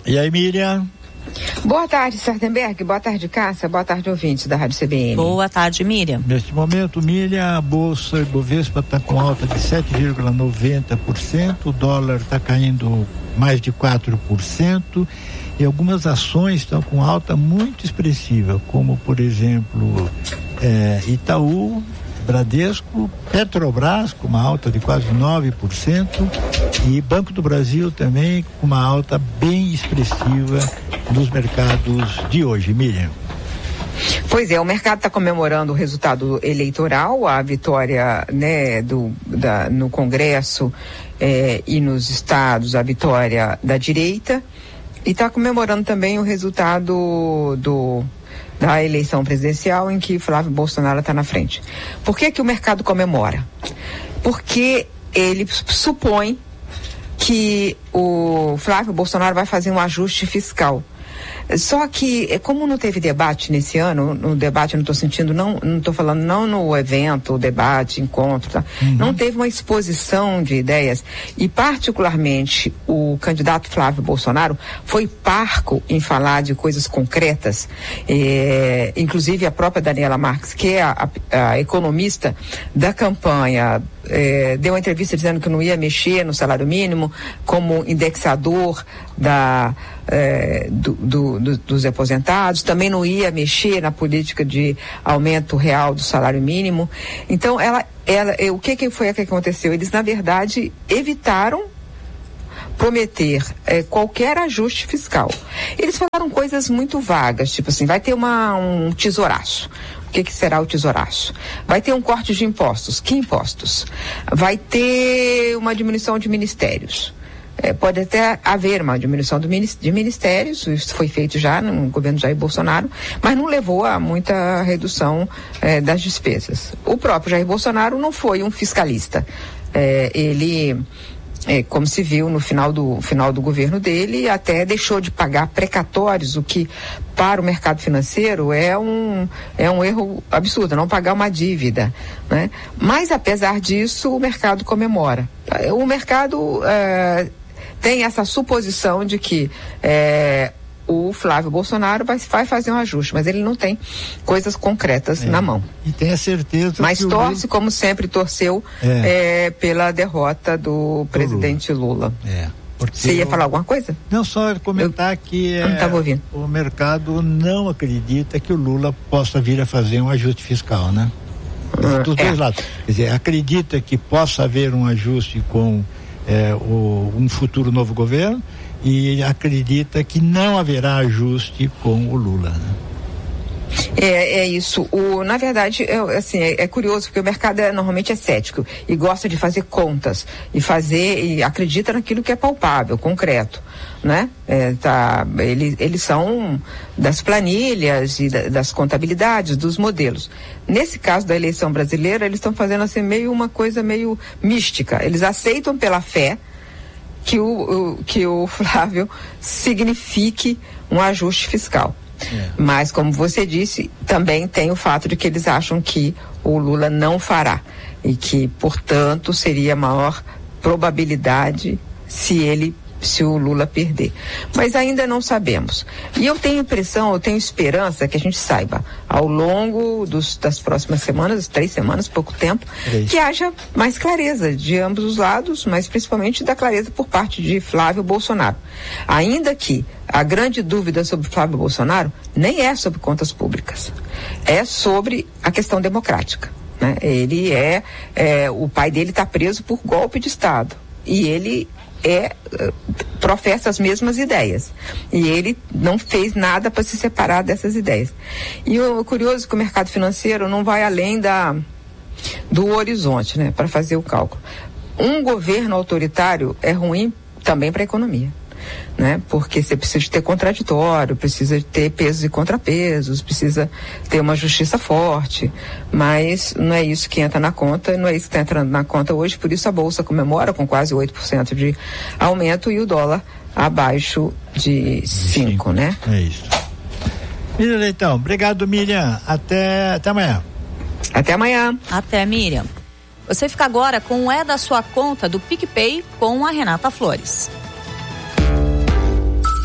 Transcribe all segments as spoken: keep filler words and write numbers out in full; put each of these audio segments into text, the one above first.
E aí, Miriam? Boa tarde, Sardenberg. Boa tarde, Cássia. Boa tarde, ouvintes da Rádio C B N. Boa tarde, Miriam. Neste momento, Miriam, a Bolsa Ibovespa está com alta de sete vírgula noventa por cento, o dólar está caindo mais de quatro por cento e algumas ações estão com alta muito expressiva, como, por exemplo, é, Itaú, Bradesco, Petrobras com uma alta de quase nove por cento e Banco do Brasil também com uma alta bem expressiva nos mercados de hoje, Miriam. Pois é, o mercado está comemorando o resultado eleitoral, a vitória, né, do, da, no Congresso eh, e nos estados, a vitória da direita, e está comemorando também o resultado do da eleição presidencial em que Flávio Bolsonaro está na frente. Por que que o mercado comemora? Porque ele supõe que o Flávio Bolsonaro vai fazer um ajuste fiscal. Só que, como não teve debate nesse ano, no debate eu não estou sentindo, não não estou falando não no evento, debate, encontro, tá? Uhum. Não teve uma exposição de ideias e particularmente o candidato Flávio Bolsonaro foi parco em falar de coisas concretas, eh, inclusive a própria Daniela Marques, que é a, a, a economista da campanha, eh, deu uma entrevista dizendo que não ia mexer no salário mínimo como indexador da É, do, do, do, dos aposentados, também não ia mexer na política de aumento real do salário mínimo. Então, ela, ela, o que, que foi que aconteceu? Eles, na verdade, evitaram prometer é, qualquer ajuste fiscal. Eles falaram coisas muito vagas, tipo assim, vai ter uma, um tesouraço. O que, que será o tesouraço? Vai ter um corte de impostos. Que impostos? Vai ter uma diminuição de ministérios. É, pode até haver uma diminuição do, de ministérios, isso foi feito já no governo Jair Bolsonaro, mas não levou a muita redução é, das despesas. O próprio Jair Bolsonaro não foi um fiscalista. É, ele, é, como se viu no final do, final do governo dele, até deixou de pagar precatórios, o que para o mercado financeiro é um, é um erro absurdo, não pagar uma dívida, né? Mas apesar disso, o mercado comemora. O mercado é, tem essa suposição de que é, o Flávio Bolsonaro vai, vai fazer um ajuste, mas ele não tem coisas concretas é, na mão. E tem a certeza mas que torce, Lula... como sempre torceu, é. É, pela derrota do, do presidente Lula. Lula. É. Você ia eu... falar alguma coisa? Não, só comentar eu... que é, não estava ouvindo. O mercado não acredita que o Lula possa vir a fazer um ajuste fiscal, né? Hum, Dos é. dois lados. Quer dizer, acredita que possa haver um ajuste com É, o, um futuro novo governo e acredita que não haverá ajuste com o Lula, né? É, é isso. O, na verdade, é, assim, é, é curioso porque o mercado é, normalmente é cético e gosta de fazer contas e fazer e acredita naquilo que é palpável, concreto, né? É, tá, eles, eles são das planilhas e da, das contabilidades, dos modelos. Nesse caso da eleição brasileira, eles estão fazendo assim meio uma coisa meio mística. Eles aceitam pela fé que o, o, que o Flávio signifique um ajuste fiscal. É. Mas, como você disse, também tem o fato de que eles acham que o Lula não fará e que, portanto, seria maior probabilidade se ele se o Lula perder. Mas ainda não sabemos. E eu tenho impressão, eu tenho esperança que a gente saiba, ao longo dos, das próximas semanas, três semanas, pouco tempo, é que haja mais clareza de ambos os lados, mas principalmente da clareza por parte de Flávio Bolsonaro. Ainda que a grande dúvida sobre Flávio Bolsonaro nem é sobre contas públicas, é sobre a questão democrática, né? Ele é, é o pai dele está preso por golpe de Estado e ele é, professa as mesmas ideias e ele não fez nada para se separar dessas ideias. E o curioso é que o mercado financeiro não vai além da, do horizonte, né, para fazer o cálculo. Um governo autoritário é ruim também para a economia, né? Porque você precisa de ter contraditório, precisa de ter pesos e contrapesos, precisa ter uma justiça forte, mas não é isso que entra na conta, não é isso que está entrando na conta hoje, por isso a Bolsa comemora com quase oito por cento de aumento e o dólar abaixo de cinco, né? É isso. Miriam Leitão, obrigado, Miriam, até, até amanhã. Até amanhã. Até, Miriam. Você fica agora com o É da Sua Conta do PicPay com a Renata Flores.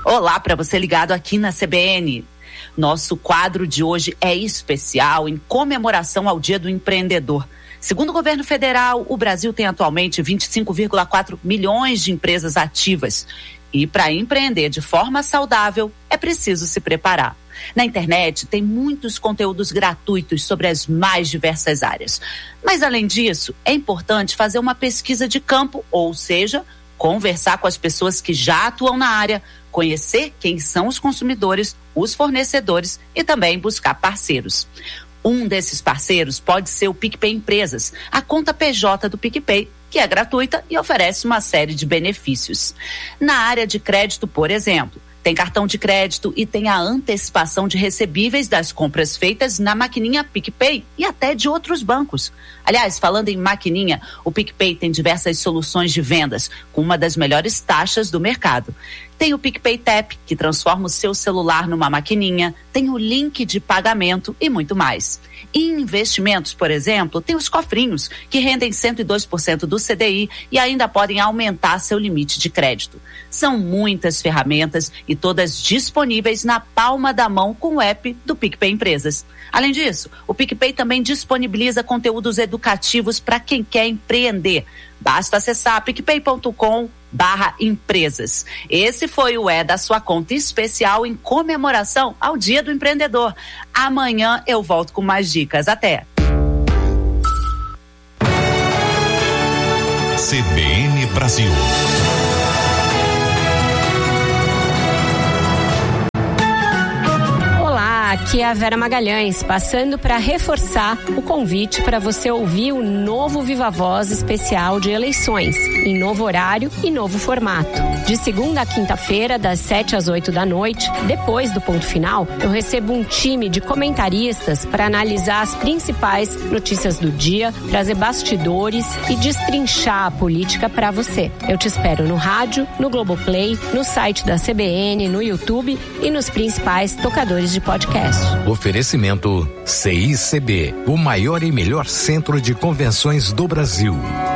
Olá para você ligado aqui na C B N. Nosso quadro de hoje é especial em comemoração ao Dia do Empreendedor. Segundo o governo federal, o Brasil tem atualmente vinte e cinco vírgula quatro milhões de empresas ativas. E para empreender de forma saudável, é preciso se preparar. Na internet tem muitos conteúdos gratuitos sobre as mais diversas áreas. Mas além disso, é importante fazer uma pesquisa de campo, ou seja, conversar com as pessoas que já atuam na área, conhecer quem são os consumidores, os fornecedores e também buscar parceiros. Um desses parceiros pode ser o PicPay Empresas, a conta P J do PicPay, que é gratuita e oferece uma série de benefícios. Na área de crédito, por exemplo, tem cartão de crédito e tem a antecipação de recebíveis das compras feitas na maquininha PicPay e até de outros bancos. Aliás, falando em maquininha, o PicPay tem diversas soluções de vendas com uma das melhores taxas do mercado. Tem o PicPay Tap, que transforma o seu celular numa maquininha, tem o link de pagamento e muito mais. Em investimentos, por exemplo, tem os cofrinhos, que rendem cento e dois por cento do C D I e ainda podem aumentar seu limite de crédito. São muitas ferramentas e todas disponíveis na palma da mão com o app do PicPay Empresas. Além disso, o PicPay também disponibiliza conteúdos educativos para quem quer empreender. Basta acessar picpay ponto com barra empresas. Esse foi o É da Sua Conta especial em comemoração ao Dia do Empreendedor. Amanhã eu volto com mais dicas. Até! C B N Brasil. Aqui é a Vera Magalhães, passando para reforçar o convite para você ouvir o novo Viva Voz especial de eleições, em novo horário e novo formato. De segunda a quinta-feira, das sete às oito da noite, depois do ponto final, eu recebo um time de comentaristas para analisar as principais notícias do dia, trazer bastidores e destrinchar a política para você. Eu te espero no rádio, no Globoplay, no site da C B N, no YouTube e nos principais tocadores de podcast. Oferecimento C I C B, o maior e melhor centro de convenções do Brasil.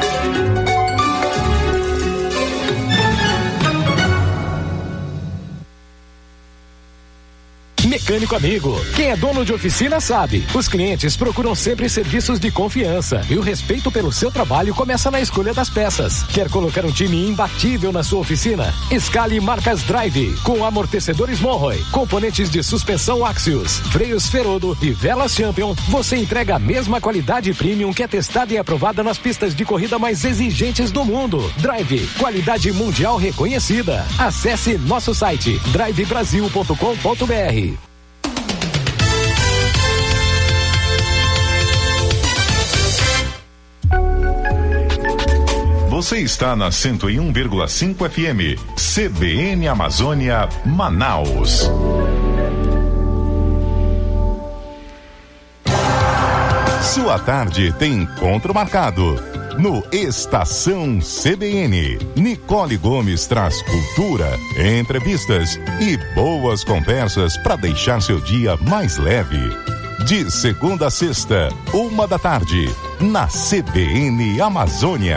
Mecânico Amigo. Quem é dono de oficina sabe. Os clientes procuram sempre serviços de confiança e o respeito pelo seu trabalho começa na escolha das peças. Quer colocar um time imbatível na sua oficina? Escale marcas Drive, com amortecedores Monroe, componentes de suspensão Axios, freios Ferodo e velas Champion. Você entrega a mesma qualidade premium que é testada e aprovada nas pistas de corrida mais exigentes do mundo. Drive, qualidade mundial reconhecida. Acesse nosso site drive brasil ponto com ponto br. Você está na cento e um vírgula cinco F M, C B N Amazônia, Manaus. Sua tarde tem encontro marcado no Estação C B N. Nicole Gomes traz cultura, entrevistas e boas conversas para deixar seu dia mais leve. De segunda a sexta, uma da tarde, na C B N Amazônia.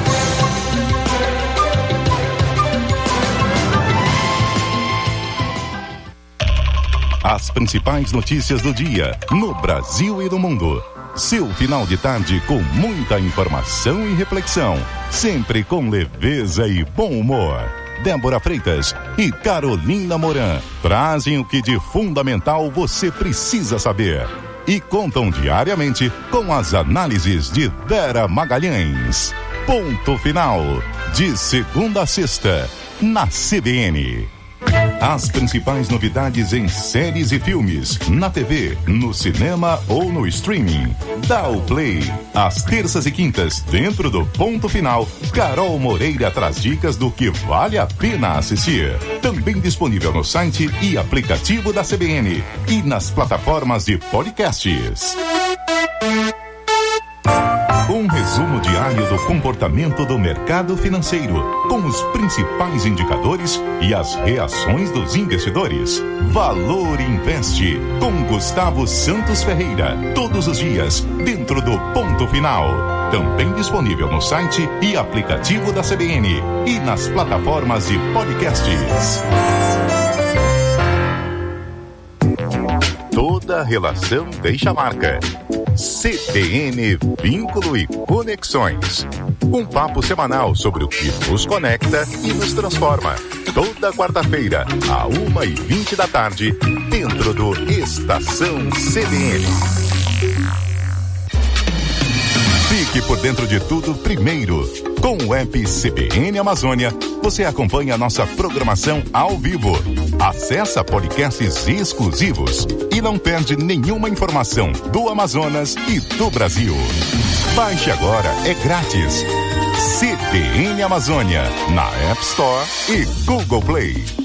As principais notícias do dia, no Brasil e no mundo. Seu final de tarde com muita informação e reflexão, sempre com leveza e bom humor. Débora Freitas e Carolina Moran trazem o que de fundamental você precisa saber e contam diariamente com as análises de Vera Magalhães. Ponto final, de segunda a sexta, na C B N. As principais novidades em séries e filmes, na T V, no cinema ou no streaming. Dá o play. Às terças e quintas, dentro do Ponto Final, Carol Moreira traz dicas do que vale a pena assistir. Também disponível no site e aplicativo da C B N e nas plataformas de podcasts. Um resumo diário do comportamento do mercado financeiro, com os principais indicadores e as reações dos investidores. Valor Investe, com Gustavo Santos Ferreira, todos os dias, dentro do Ponto Final. Também disponível no site e aplicativo da C B N e nas plataformas de podcasts. Toda relação deixa marca. C D N Vínculo e Conexões. Um papo semanal sobre o que nos conecta e nos transforma. Toda quarta-feira, a uma e vinte da tarde, dentro do Estação C D N. Fique por dentro de tudo primeiro. Com o app C B N Amazônia, você acompanha a nossa programação ao vivo. Acesse podcasts exclusivos e não perde nenhuma informação do Amazonas e do Brasil. Baixe agora, é grátis. C B N Amazônia, na App Store e Google Play.